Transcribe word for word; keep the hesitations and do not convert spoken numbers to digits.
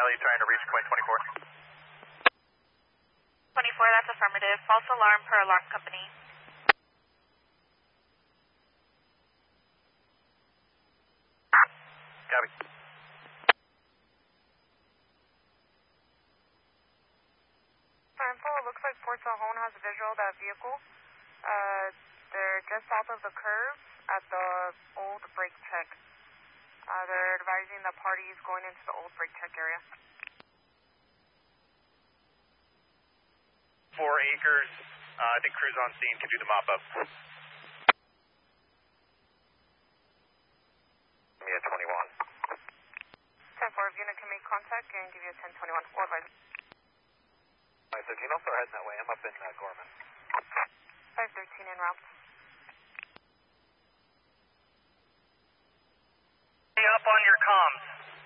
you trying to reach Queen twenty-four? twenty-four, that's affirmative. False alarm per alarm company. Copy. Info, it looks like Fort Saljon has a visual of that vehicle. Uh, they're just south of the curve at the old brake check. Uh, they're advising the parties going into the old brake check area. Four acres. Uh, I think crews on scene can do the mop up. Give me a twenty-one. ten four, if unit can make contact, and give you a ten twenty-one. Or advise. five thirteen, I'll start heading that way. I'm up in uh, Gorman. five thirteen en route. Stay up on your comms.